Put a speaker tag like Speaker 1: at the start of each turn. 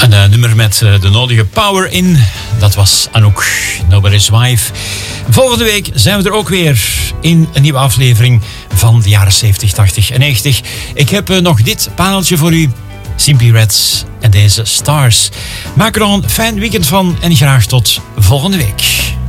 Speaker 1: Een nummer met de nodige power in. Dat was Anouk, Nobody's Wife. Volgende week zijn we er ook weer in een nieuwe aflevering van de jaren 70, 80 en 90. Ik heb nog dit paneltje voor u. Simply Reds en deze Stars. Maak er nog een fijn weekend van en graag tot volgende week.